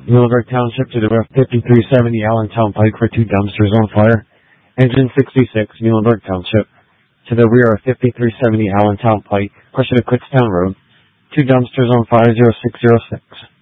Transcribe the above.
Muhlenberg Township to the rear of 5370 Allentown Pike for 2 dumpsters on fire. Engine 66, Muhlenberg Township to the rear of 5370 Allentown Pike, question to Kutztown Road. 2 dumpsters on fire, 0606.